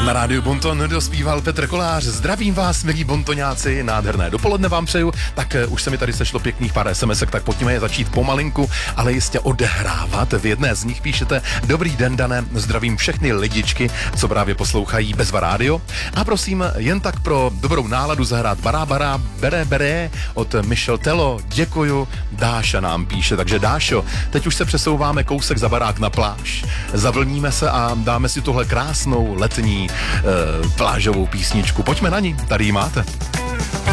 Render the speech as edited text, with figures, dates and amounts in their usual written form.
Na rádiu Bonton dospíval Petr Kolář. Zdravím vás, milí bontoňáci, nádherné dopoledne vám přeju. Tak už se mi tady sešlo pěkných pár SMSek, tak pojďme je začít pomalinku, ale jistě odehrávat. V jedné z nich píšete: Dobrý den, Dané, zdravím všechny lidičky, co právě poslouchají Bezva rádio. A prosím, jen tak pro dobrou náladu zahrát Bará bará bere bere od Michel Tello. Děkuju. Dáša nám píše, takže Dášo, teď už se přesouváme kousek za barák na pláž. Zavlníme se a dáme si tuhle krásnou letní plážovou písničku. Pojďme na ní, tady ji máte.